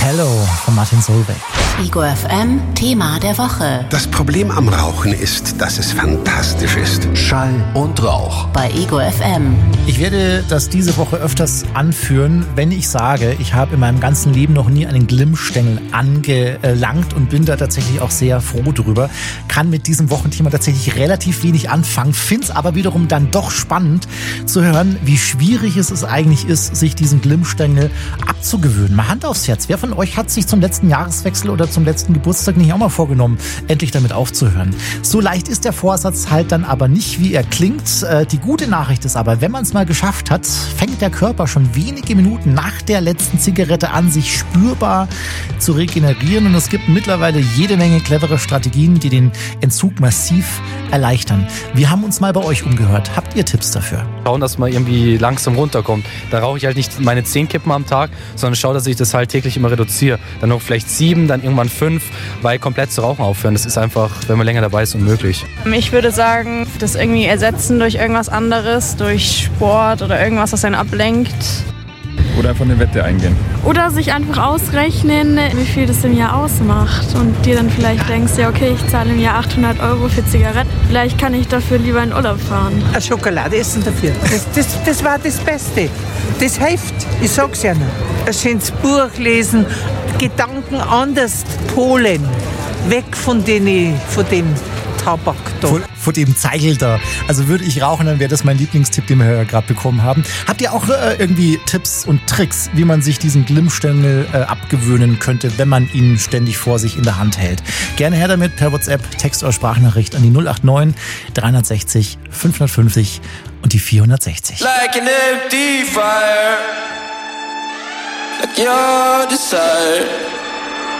Hello von Martin Solveig. Ego FM, Thema der Woche. Das Problem am Rauchen ist, dass es fantastisch ist. Schall und Rauch. Bei Ego FM. Ich werde das diese Woche öfters anführen, wenn ich sage, ich habe in meinem ganzen Leben noch nie einen Glimmstängel angelangt und bin da tatsächlich auch sehr froh drüber. Kann mit diesem Wochenthema tatsächlich relativ wenig anfangen, find's aber wiederum dann doch spannend zu hören, wie schwierig es eigentlich ist, sich diesen Glimmstängel abzugewöhnen. Mal Hand aufs Herz. Wer von euch hat sich zum letzten Jahreswechsel oder zum letzten Geburtstag nicht auch mal vorgenommen, endlich damit aufzuhören? So leicht ist der Vorsatz halt dann aber nicht, wie er klingt. Die gute Nachricht ist aber, wenn man es mal geschafft hat, fängt der Körper schon wenige Minuten nach der letzten Zigarette an, sich spürbar zu regenerieren. Und es gibt mittlerweile jede Menge clevere Strategien, die den Entzug massiv erleichtern. Wir haben uns mal bei euch umgehört. Habt ihr Tipps dafür? Schauen, dass man irgendwie langsam runterkommt. Da rauche ich halt nicht meine 10 Kippen am Tag, sondern schaue, dass ich das halt täglich immer reduziere. Dann noch vielleicht 7, dann irgendwann 5, weil komplett zu rauchen aufhören, das ist einfach, wenn man länger dabei ist, unmöglich. Ich würde sagen, das irgendwie ersetzen durch irgendwas anderes, durch Sport oder irgendwas, was einen ablenkt. Oder einfach eine Wette eingehen. Oder sich einfach ausrechnen, wie viel das im Jahr ausmacht. Und dir dann vielleicht denkst, ja okay, ich zahle im Jahr 800 € für Zigaretten. Vielleicht kann ich dafür lieber in Urlaub fahren. Eine Schokolade essen dafür. Das war das Beste. Das hilft. Ich sag's ja noch. Ein schönes Buch lesen, Gedanken anders polen. Weg von dem Tabak da. Von dem Zeichel da. Also würde ich rauchen, dann wäre das mein Lieblingstipp, den wir ja gerade bekommen haben. Habt ihr auch irgendwie Tipps und Tricks, wie man sich diesen Glimmstängel abgewöhnen könnte, wenn man ihn ständig vor sich in der Hand hält? Gerne her damit per WhatsApp, Text oder Sprachnachricht an die 089 360 550 und die 460. Like an empty fire, like your desire.